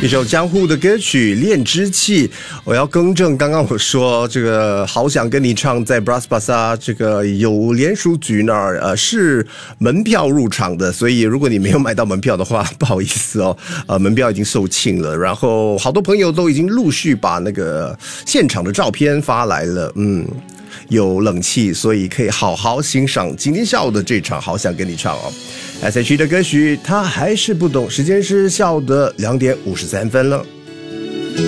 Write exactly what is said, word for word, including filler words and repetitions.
一首江户的歌曲《恋之气》。我要更正，刚刚我说这个好想跟你唱，在 Bras Basah 这个有联署局那儿，呃，是门票入场的，所以如果你没有买到门票的话，不好意思哦，呃，门票已经售罄了。然后好多朋友都已经陆续把那个现场的照片发来了，嗯。有冷气，所以可以好好欣赏今天下午的这场好想跟你唱哦。S H E 的歌曲他还是不懂，时间是下午的两点五十三分了。